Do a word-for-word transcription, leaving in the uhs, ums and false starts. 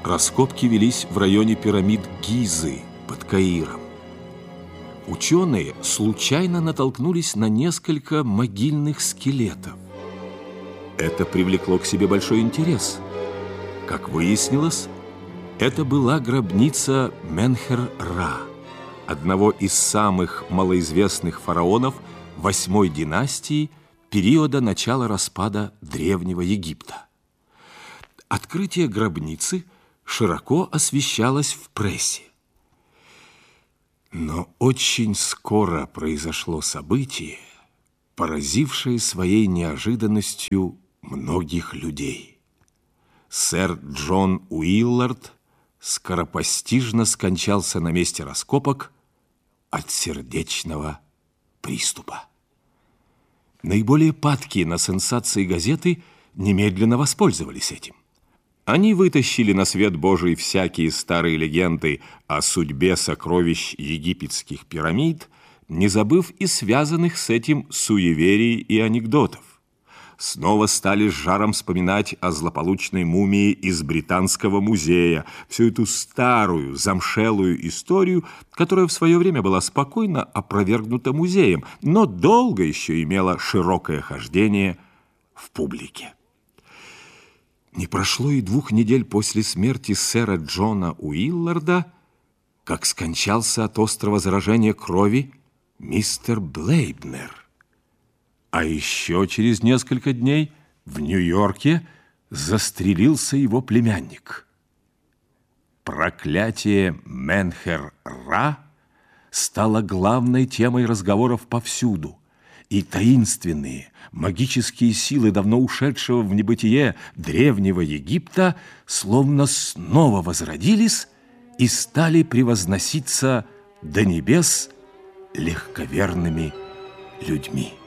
Раскопки велись в районе пирамид Гизы под Каиром. Ученые случайно натолкнулись на несколько могильных скелетов. Это привлекло к себе большой интерес. Как выяснилось, это была гробница Менхер-Ра, одного из самых малоизвестных фараонов восьмой династии периода начала распада Древнего Египта. Открытие гробницы широко освещалось в прессе. Но очень скоро произошло событие, поразившее своей неожиданностью многих людей. Сэр Джон Уиллард скоропостижно скончался на месте раскопок от сердечного приступа. Наиболее падкие на сенсации газеты немедленно воспользовались этим. Они вытащили на свет Божий всякие старые легенды о судьбе сокровищ египетских пирамид, не забыв и связанных с этим суеверий и анекдотов. Снова стали с жаром вспоминать о злополучной мумии из Британского музея, всю эту старую, замшелую историю, которая в свое время была спокойно опровергнута музеем, но долго еще имела широкое хождение в публике. Не прошло и двух недель после смерти сэра Джона Уилларда, как скончался от острого заражения крови мистер Блейбнер. А еще через несколько дней в Нью-Йорке застрелился его племянник. Проклятие Менхер-Ра стало главной темой разговоров повсюду, и таинственные магические силы давно ушедшего в небытие Древнего Египта словно снова возродились и стали превозноситься до небес легковерными людьми.